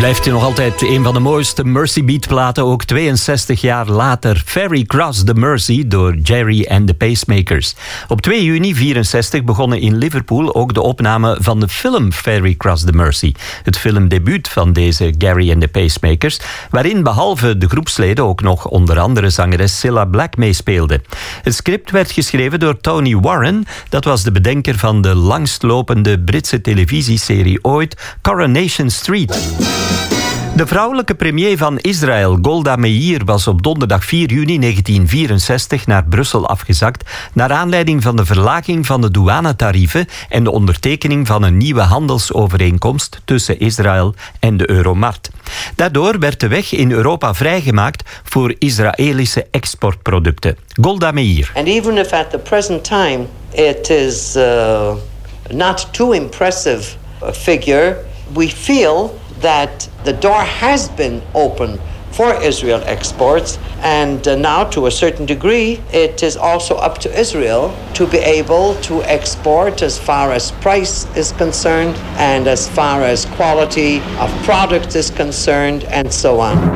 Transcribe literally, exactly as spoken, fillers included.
Blijft hij nog altijd een van de mooiste Mercy Beat platen, ook tweeënzestig jaar later. Ferry Cross the Mercy door Jerry and the Pacemakers. Op twee juni vierenzestig begonnen in Liverpool ook de opname van de film Ferry Cross the Mercy. Het filmdebuut van deze Gary and the Pacemakers, waarin behalve de groepsleden ook nog onder andere zangeres Cilla Black meespeelde. Het script werd geschreven door Tony Warren, dat was de bedenker van de langstlopende Britse televisieserie ooit Coronation Street. De vrouwelijke premier van Israël, Golda Meir, was op donderdag vier juni negentien vierenzestig naar Brussel afgezakt naar aanleiding van de verlaging van de douanetarieven en de ondertekening van een nieuwe handelsovereenkomst tussen Israël en de Euromarkt. Daardoor werd de weg in Europa vrijgemaakt voor Israëlische exportproducten. Golda Meir. And even if at the present time it is uh, not too impressive a figure, we feel that the door has been open for Israel exports, and uh, now to a certain degree it is also up to Israel to be able to export as far as price is concerned and as far as quality of product is concerned and so on.